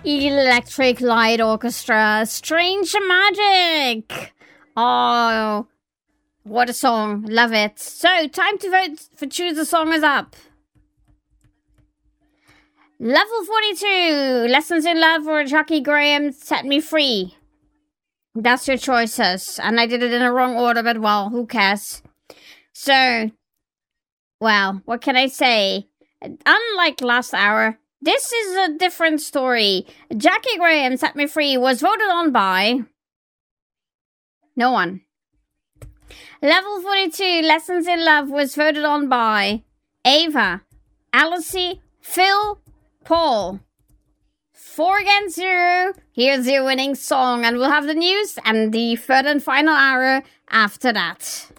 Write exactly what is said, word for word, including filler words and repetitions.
Electric Light Orchestra, Strange Magic. Oh, what a song. Love it. So, time to vote for Choose a Song is up. Level forty-two, Lessons in Love or Jackie Graham, Set Me Free. That's your choices. And I did it in the wrong order, but well, who cares? So, well, what can I say? Unlike last hour, this is a different story. Jackie Graham, Set Me Free was voted on by no one. Level forty-two, Lessons in Love was voted on by Ava, Alice, Phil, Paul. Four against zero. Here's your winning song, and we'll have the news and the third and final hour after that.